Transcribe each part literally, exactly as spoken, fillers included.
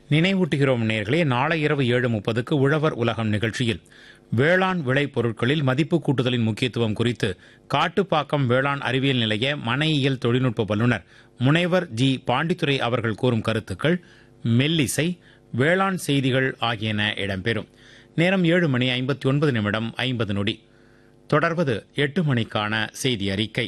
நினைவூட்டுகிறோம் நேயர்களே, நாளை இரவு ஏழு முப்பதுக்கு உழவர் உலகம் நிகழ்ச்சியில் வேளாண் விளை பொருட்களில் மதிப்பு கூட்டுதலின் முக்கியத்துவம் குறித்து காட்டுப்பாக்கம் வேளாண் அறிவியல் நிலைய மனையியல் தொழில்நுட்ப வல்லுநர் முனைவர் ஜி பாண்டித்துரை அவர்கள் கூறும் கருத்துக்கள், மெல்லிசை, வேளாண் செய்திகள் ஆகியன இடம்பெறும். நேரம் ஏழு மணி ஐம்பத்தி ஒன்பது நிமிடம் ஐம்பது நொடி. தொடர்வது எட்டு மணிக்கான செய்தி அறிக்கை.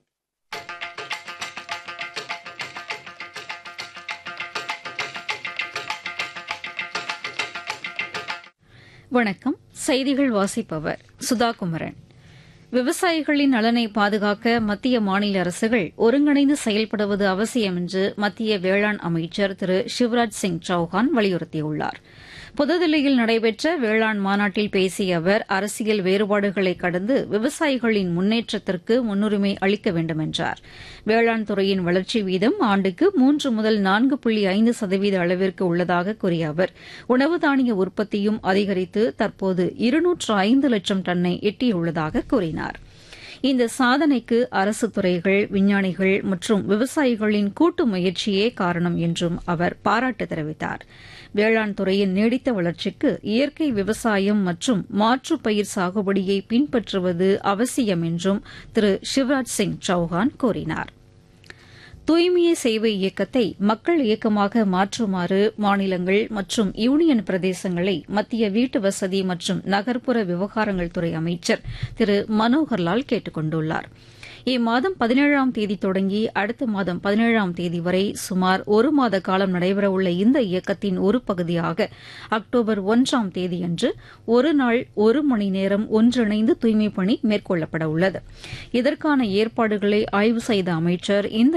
வணக்கம். செய்திகள் வாசிப்பவர் சுதா குமரன். விவசாயிகளின் நலனை பாதுகாக்க மத்திய மாநில அரசுகள் ஒருங்கிணைந்து செயல்படுவது அவசியம் என்று மத்திய வேளாண் அமைச்சர் திரு சிவராஜ் சிங் சௌஹான் வலியுறுத்தியுள்ளார். புதுதில்லியில் நடைபெற்ற வேளாண் மாநாட்டில் பேசிய அவர், அரசியல் வேறுபாடுகளை கடந்து விவசாயிகளின் முன்னேற்றத்திற்கு முன்னுரிமை அளிக்க வேண்டும் என்றார். வேளாண் துறையின் வளர்ச்சி வீதம் ஆண்டுக்கு மூன்று முதல் நான்கு புள்ளி ஐந்து சதவீத அளவிற்கு உள்ளதாக கூறிய அவர், உணவு தானிய உற்பத்தியும் அதிகரித்து தற்போது இருநூற்று ஐந்து லட்சம் டன்னை எட்டியுள்ளதாக கூறினார். இந்த சாதனைக்கு அரசு துறைகள், விஞ்ஞானிகள் மற்றும் விவசாயிகளின் கூட்டு முயற்சியே காரணம் என்றும் அவர் பாராட்டு தெரிவித்தார். வேளாண் துறையின் நீடித்த வளர்ச்சிக்கு இயற்கை விவசாயம் மற்றும் மாற்று பயிர் சாகுபடியை பின்பற்றுவது அவசியம் என்றும் திரு சிவராஜ் சிங் சௌஹான் கூறினார். தூய்மையே சேவை இயக்கத்தை மக்கள் இயக்கமாக மாற்றுமாறு மாநிலங்கள் மற்றும் யூனியன் பிரதேசங்களை மத்திய வீட்டு வசதி மற்றும் நகர்ப்புற விவகாரங்கள் துறை அமைச்சர் திரு மனோகர்லால் கேட்டுக் கொண்டுள்ளார். இம்மாதம் பதினேழாம் தேதி தொடங்கி அடுத்த மாதம் பதினேழாம் தேதி வரை சுமார் ஒரு மாத காலம் நடைபெறவுள்ள இந்த இயக்கத்தின் ஒரு பகுதியாக அக்டோபர் ஒன்றாம் தேதியன்று ஒரு நாள் ஒரு மணி நேரம் ஒன்றிணைந்து தூய்மைப் பணி மேற்கொள்ளப்பட உள்ளது. இதற்கான ஏற்பாடுகளை ஆய்வு செய்த அமைச்சர் இந்த